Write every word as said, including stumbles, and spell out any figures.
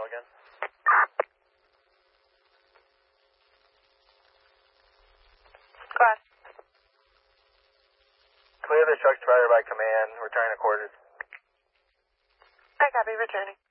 again. Class. Clear the trucks provided by command. Return to quarters. I copy, returning.